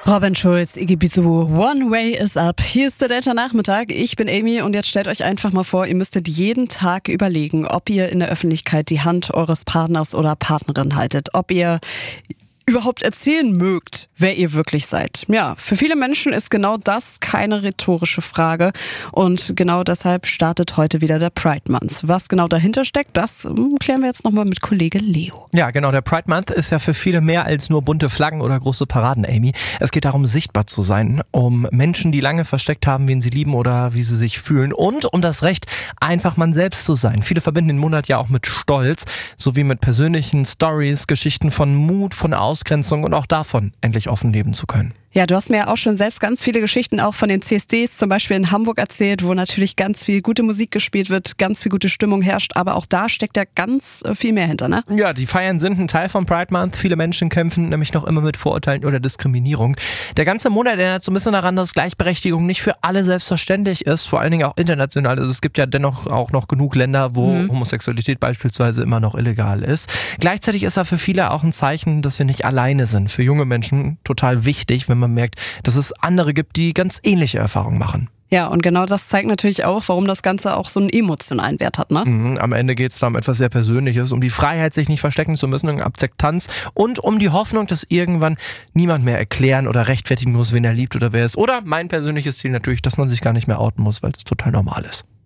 Robin Schulz, Iggy Bizou, One Way is Up. Hier ist der Delta-Nachmittag. Ich bin Amy und jetzt stellt euch einfach mal vor, ihr müsstet jeden Tag überlegen, ob ihr in der Öffentlichkeit die Hand eures Partners oder Partnerin haltet, ob ihr überhaupt erzählen mögt, wer ihr wirklich seid. Ja, für viele Menschen ist genau das keine rhetorische Frage und genau deshalb startet heute wieder der Pride Month. Was genau dahinter steckt, das klären wir jetzt nochmal mit Kollege Leo. Ja, genau, der Pride Month ist ja für viele mehr als nur bunte Flaggen oder große Paraden, Amy. Es geht darum, sichtbar zu sein, um Menschen, die lange versteckt haben, wen sie lieben oder wie sie sich fühlen und um das Recht, einfach man selbst zu sein. Viele verbinden den Monat ja auch mit Stolz, sowie mit persönlichen Stories, Geschichten von Mut, von Ausgrenzung und auch davon, endlich offen leben zu können. Ja, du hast mir ja auch schon selbst ganz viele Geschichten auch von den CSDs zum Beispiel in Hamburg erzählt, wo natürlich ganz viel gute Musik gespielt wird, ganz viel gute Stimmung herrscht, aber auch da steckt ja ganz viel mehr hinter, ne? Ja, die Feiern sind ein Teil vom Pride Month. Viele Menschen kämpfen nämlich noch immer mit Vorurteilen oder Diskriminierung. Der ganze Monat erinnert so ein bisschen daran, dass Gleichberechtigung nicht für alle selbstverständlich ist, vor allen Dingen auch international. Also es gibt ja dennoch auch noch genug Länder, wo Homosexualität beispielsweise immer noch illegal ist. Gleichzeitig ist er für viele auch ein Zeichen, dass wir nicht alleine sind. Für junge Menschen total wichtig, wenn man merkt, dass es andere gibt, die ganz ähnliche Erfahrungen machen. Ja, und genau das zeigt natürlich auch, warum das Ganze auch so einen emotionalen Wert hat, ne? Am Ende geht es da um etwas sehr Persönliches, um die Freiheit, sich nicht verstecken zu müssen, um Akzeptanz und um die Hoffnung, dass irgendwann niemand mehr erklären oder rechtfertigen muss, wen er liebt oder wer ist. Oder mein persönliches Ziel natürlich, dass man sich gar nicht mehr outen muss, weil es total normal ist.